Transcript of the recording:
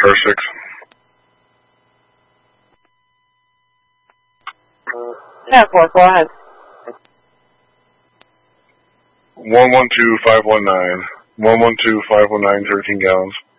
Car 6. 10-4, go ahead. 112519. 112519, 13 gallons.